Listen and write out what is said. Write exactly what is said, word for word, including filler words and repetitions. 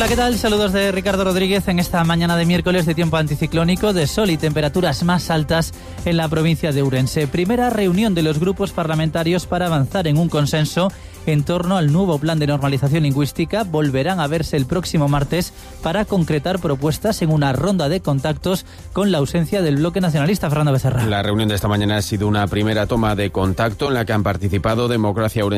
Hola, ¿qué tal? Saludos de Ricardo Rodríguez en esta mañana de miércoles de tiempo anticiclónico, de sol y temperaturas más altas en la provincia de Ourense. Primera reunión de los grupos parlamentarios para avanzar en un consenso en torno al nuevo plan de normalización lingüística. Volverán a verse el próximo martes para concretar propuestas en una ronda de contactos con la ausencia del bloque nacionalista. Fernando Becerra. La reunión de esta mañana ha sido una primera toma de contacto en la que han participado Democracia Ourense